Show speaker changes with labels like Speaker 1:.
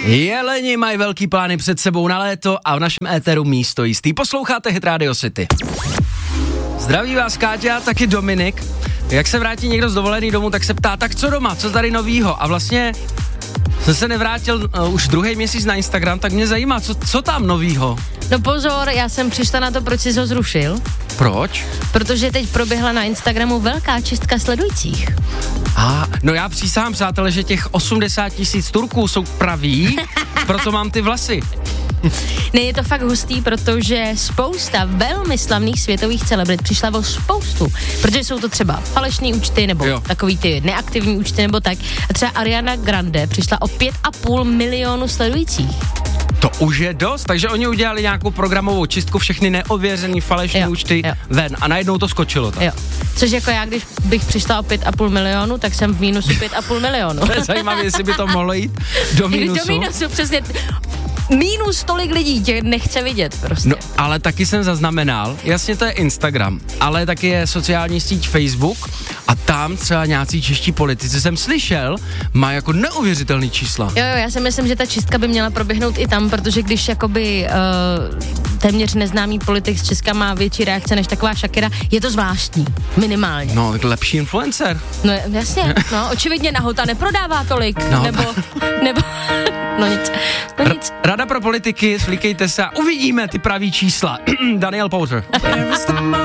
Speaker 1: Jeleni mají velký plány před sebou na léto a v našem éteru místo jistý. Posloucháte Hit Radio City. Zdraví vás Káťa, taky Dominik. Jak se vrátí někdo z dovolený domů, tak se ptá, tak co doma, co tady novýho? A vlastně jsem se nevrátil už druhý měsíc na Instagram, tak mě zajímá, co tam novýho?
Speaker 2: No pozor, já jsem přišla na to, proč jsi ho zrušil.
Speaker 1: Proč?
Speaker 2: Protože teď proběhla na Instagramu velká čistka sledujících.
Speaker 1: No já přísahám, přátelé, že těch 80 000 Turků jsou praví, proto mám ty vlasy.
Speaker 2: Ne, je to fakt hustý, protože spousta velmi slavných světových celebrit přišla o spoustu, protože jsou to třeba falešný účty, nebo takový ty neaktivní účty, nebo tak. A třeba Ariana Grande přišla o 5,5 milionu sledujících.
Speaker 1: To už je dost, takže oni udělali nějakou programovou čistku, všechny neověřený falešné účty ven a najednou to skočilo tak.
Speaker 2: Jo. Což jako já, když bych přišla o 5,5 milionu, tak jsem v mínusu 5,5 milionu.
Speaker 1: To je zajímavé, jestli by to mohlo jít do mínusu.
Speaker 2: Do mínusu, přesně. Minus tolik lidí tě nechce vidět prostě.
Speaker 1: No, ale taky jsem zaznamenal, jasně to je Instagram, ale taky je sociální síť Facebook a tam třeba nějací čeští politici jsem slyšel, má jako neuvěřitelný čísla.
Speaker 2: Jo, já si myslím, že ta čistka by měla proběhnout i tam, protože když jakoby téměř neznámý politik z Česka má větší reakce než taková Shakira, je to zvláštní, minimálně.
Speaker 1: No, lepší influencer.
Speaker 2: No jasně, no, očividně Nahota neprodává tolik, no. nebo, no nic.
Speaker 1: Rada pro politiky, slíkejte se a uvidíme ty pravý čísla. Daniel Powter.